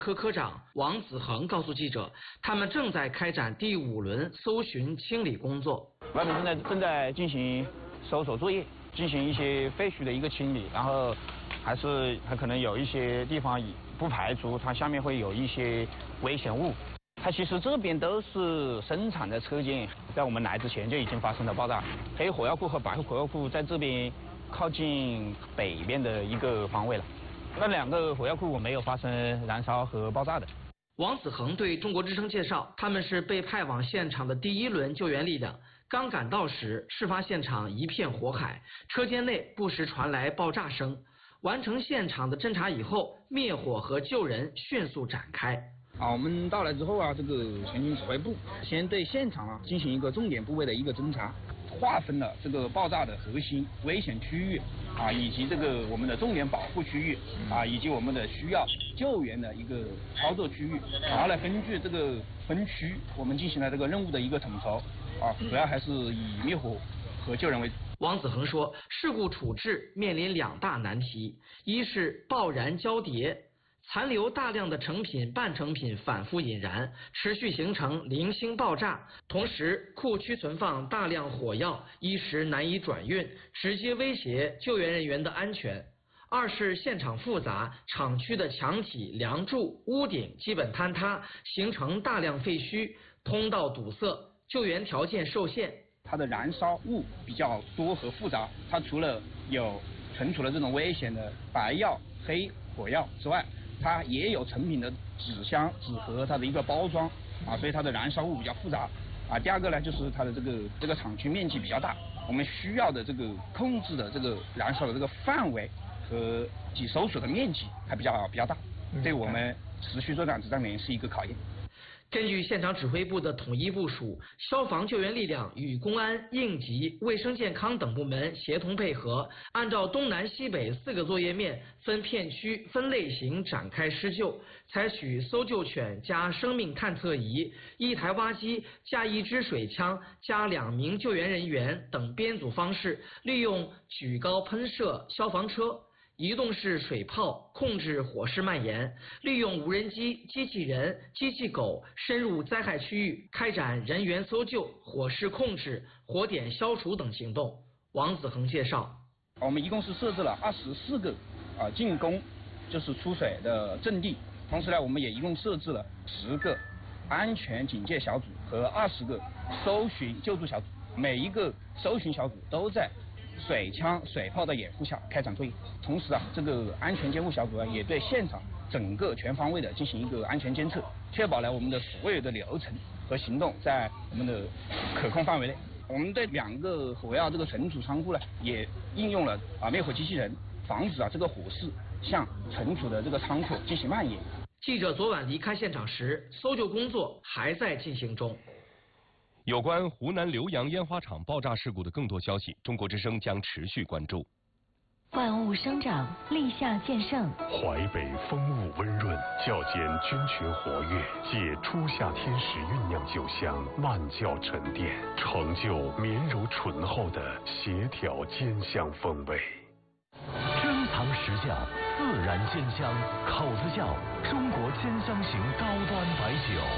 科科长王子恒告诉记者，他们正在开展第5轮搜寻清理工作。 外面正在进行搜索作业，进行一些废墟的一个清理，然后还可能有一些地方不排除它下面会有一些危险物。它其实这边都是生产的车间，在我们来之前就已经发生了爆炸。黑火药库和白火药库在这边靠近北边的一个方位了。那2个火药库我没有发生燃烧和爆炸的。 王子恒对中国之声介绍，他们是被派往现场的第1轮救援力量。刚赶到时，事发现场一片火海，车间内不时传来爆炸声。完成现场的侦查以后，灭火和救人迅速展开。 我们到来之后这个前进指挥部先对现场进行一个重点部位的一个侦查，划分了这个爆炸的核心危险区域以及这个我们的重点保护区域以及我们的需要救援的一个操作区域，然后来根据这个分区，我们进行了这个任务的一个统筹主要还是以灭火和救人为主。 王子恒说，事故处置面临2大难题，一是爆燃交叠，残留大量的成品、半成品反复引燃，持续形成零星爆炸；同时，库区存放大量火药，一时难以转运，直接威胁救援人员的安全。二是现场复杂，厂区的墙体、梁柱、屋顶基本坍塌，形成大量废墟，通道堵塞，救援条件受限。 它的燃烧物比较多和复杂，它除了有存储了这种危险的白药、黑火药之外，它也有成品的纸箱、纸盒，它的一个包装所以它的燃烧物比较复杂第二个呢，就是它的这个厂区面积比较大，我们需要的这个控制的这个燃烧的这个范围和搜索的面积还比较大，对我们持续作战指战员是一个考验。 根据现场指挥部的统一部署，消防救援力量与公安、应急、卫生健康等部门协同配合，按照东南西北4个作业面，分片区、分类型展开施救，采取搜救犬加生命探测仪、1台挖机加1支水枪加2名救援人员等编组方式，利用举高喷射消防车、移动式水炮控制火势蔓延，利用无人机、机器人、机器狗深入灾害区域，开展人员搜救、火势控制、火点消除等行动。王子恒介绍， 我们一共是设置了24个进攻就是出水的阵地，同时呢，我们也一共设置了10个安全警戒小组和20个搜寻救助小组，每一个搜寻小组都在水枪、水炮的掩护下开展作业。同时这个安全监护小组也对现场整个全方位的进行一个安全监测，确保我们的所有的流程和行动在我们的可控范围内。我们对2个火药这个存储仓库呢，也应用了灭火机器人，防止这个火势向存储的这个仓库进行蔓延。 记者昨晚离开现场时，搜救工作还在进行中。 有关湖南浏阳烟花厂爆炸事故的更多消息，中国之声将持续关注。 万物生长，立夏见盛。 淮北风物温润，较间菌群活跃，借初夏天时酝酿酒香，慢酵沉淀，成就绵柔醇厚的协调煎香风味。 珍藏实窖，自然煎香，口子窖，中国煎香型高端白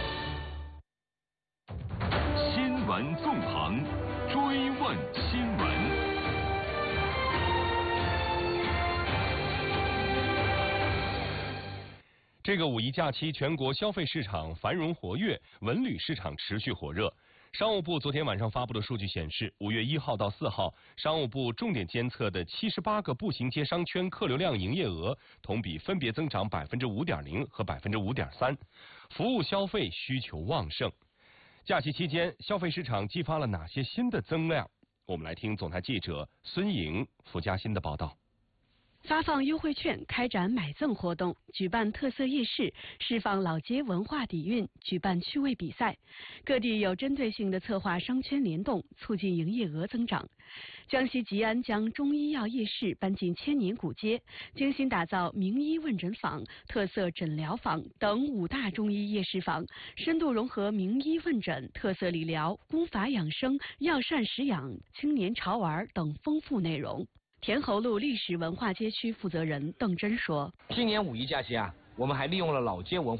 酒。 新闻纵横，追问新闻。 这个5一假期，全国消费市场繁荣活跃，文旅市场持续火热。商务部昨天晚上发布的数据显示，5月1号到4号，商务部重点监测的78个步行街商圈客流量营业额同比分别增长5.0%和5.3%，服务消费需求旺盛。假期期间，消费市场激发了哪些新的增量？我们来听总台记者孙颖、付嘉欣的报道。 发放优惠券，开展买赠活动，举办特色夜市，释放老街文化底蕴，举办趣味比赛。各地有针对性的策划商圈联动，促进营业额增长。江西吉安将中医药夜市搬进千年古街，精心打造名医问诊坊、特色诊疗坊等5大中医夜市坊，深度融合名医问诊、特色理疗、功法养生、药膳食养、青年潮玩等丰富内容。田侯路历史文化街区负责人邓真说：“ 今年5一假期我们还利用了老街文化。